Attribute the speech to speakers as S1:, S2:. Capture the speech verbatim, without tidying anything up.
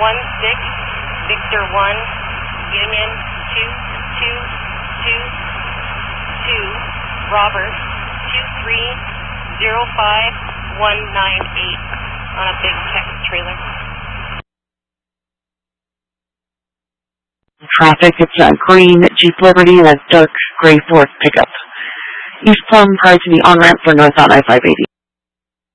S1: one six, Victor one, Union two two two two, Robert two three zero five one nine eight on a big tech trailer.
S2: Traffic, it's a green Jeep Liberty and a dark gray Ford pickup. East Plum prior to the on-ramp for northbound I five eighty.